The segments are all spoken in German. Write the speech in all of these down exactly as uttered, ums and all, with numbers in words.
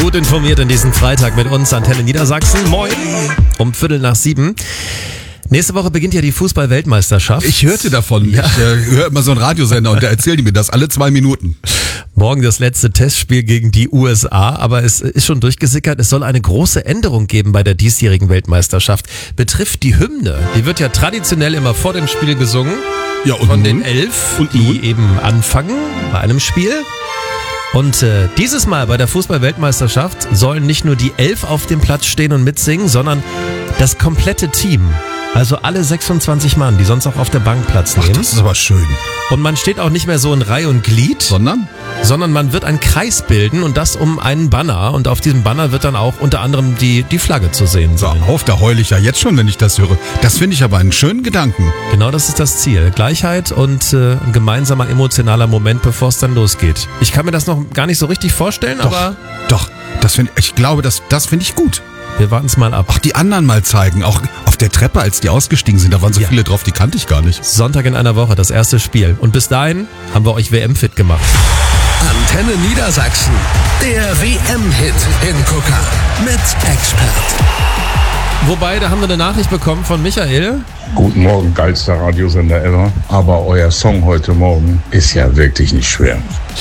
Gut informiert in diesem Freitag mit uns, Antenne Niedersachsen. Moin, um Viertel nach sieben. Nächste Woche beginnt ja die Fußball-Weltmeisterschaft. Ich hörte davon. Ja. Ich äh, höre immer so einen Radiosender und da erzählen die mir das alle zwei Minuten. Morgen das letzte Testspiel gegen die U S A, aber es ist schon durchgesickert, es soll eine große Änderung geben bei der diesjährigen Weltmeisterschaft. Betrifft die Hymne. Die wird ja traditionell immer vor dem Spiel gesungen. Ja, und von nun? den elf, Und die nun? eben anfangen bei einem Spiel. Und äh, dieses Mal bei der Fußball-Weltmeisterschaft sollen nicht nur die elf auf dem Platz stehen und mitsingen, sondern das komplette Team. Also alle sechsundzwanzig Mann, die sonst auch auf der Bank Platz nehmen. Ach, das ist aber schön. Und man steht auch nicht mehr so in Reihe und Glied, Sondern? sondern man wird einen Kreis bilden und das um einen Banner. Und auf diesem Banner wird dann auch unter anderem die, die Flagge zu sehen sein. Auf, da heul ich ja jetzt schon, wenn ich das höre. Das finde ich aber einen schönen Gedanken. Genau das ist das Ziel. Gleichheit und äh, ein gemeinsamer emotionaler Moment, bevor es dann losgeht. Ich kann mir das noch gar nicht so richtig vorstellen, Doch, aber doch. Das find, ich glaube, das, das finde ich gut. wir warten es mal ab. Auch die anderen mal zeigen. Auch auf der Treppe, als die ausgestiegen sind, da waren so Ja. viele drauf, die kannte ich gar nicht. Sonntag in einer Woche, das erste Spiel. Und bis dahin haben wir euch W M-fit gemacht. Antenne Niedersachsen, der W M-Hit-Hingucker mit Expert. Wobei, da haben wir eine Nachricht bekommen von Michael. Guten Morgen, geilster Radiosender ever. Aber euer Song heute Morgen ist ja wirklich nicht schwer.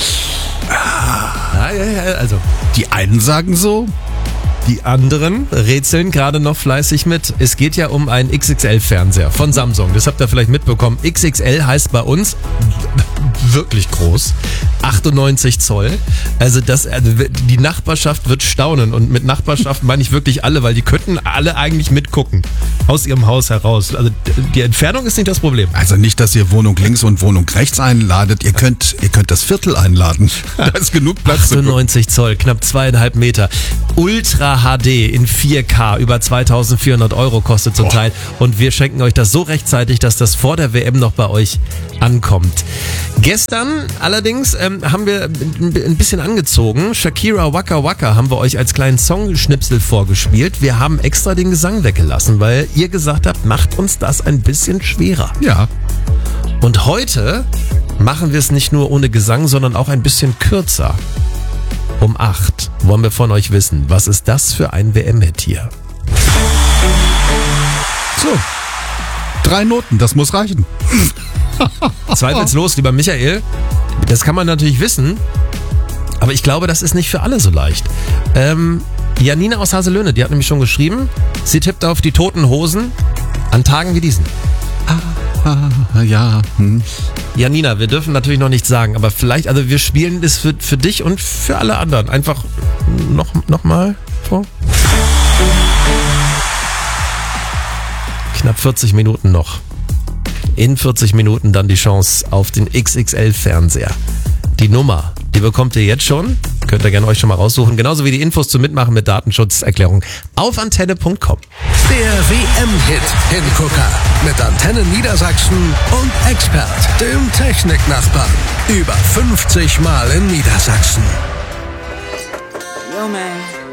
Ja, ja, ja, also Die einen sagen so. die anderen rätseln gerade noch fleißig mit. Es geht ja um einen X X L-Fernseher von Samsung. Das habt ihr vielleicht mitbekommen. X X L heißt bei uns wirklich groß. achtundneunzig Zoll. Also das, also die Nachbarschaft wird staunen. Und mit Nachbarschaft meine ich wirklich alle, weil die könnten alle eigentlich mitgucken. Aus ihrem Haus heraus. Also die Entfernung ist nicht das Problem. Also nicht, dass ihr Wohnung links und Wohnung rechts einladet. Ihr könnt, ihr könnt das Viertel einladen. Da ist genug Platz. zu gucken. achtundneunzig Zoll, knapp zweieinhalb Meter. Ultra H D in vier K, über zweitausendvierhundert Euro kostet zum Boah. Teil. Und wir schenken euch das so rechtzeitig, dass das vor der W M noch bei euch ankommt. Gestern allerdings ähm, haben wir ein bisschen angezogen. Shakira Waka Waka haben wir euch als kleinen Songschnipsel vorgespielt. Wir haben extra den Gesang weggelassen, weil ihr gesagt habt, macht uns das ein bisschen schwerer. Ja. Und heute machen wir es nicht nur ohne Gesang, sondern auch ein bisschen kürzer. Um acht wollen wir von euch wissen, was ist das für ein W M-Hit hier? So. Drei Noten, das muss reichen. Zweifellos, lieber Michael, das kann man natürlich wissen, aber ich glaube, das ist nicht für alle so leicht. Ähm, Janina aus Haselöhne, die hat nämlich schon geschrieben, sie tippt auf die Toten Hosen an Tagen wie diesen. Ah, ja. Hm. Janina, wir dürfen natürlich noch nichts sagen, aber vielleicht, also wir spielen das für, für dich und für alle anderen. Einfach noch, noch mal vor. Knapp vierzig Minuten noch. In vierzig Minuten dann die Chance auf den X X L-Fernseher. Die Nummer, die bekommt ihr jetzt schon. Könnt ihr gerne euch schon mal raussuchen. Genauso wie die Infos zum Mitmachen mit Datenschutzerklärung auf antenne punkt com. Der W M-Hit-Hingucker mit Antenne Niedersachsen und Expert, dem Techniknachbarn. Über fünfzig Mal in Niedersachsen. Yo, man.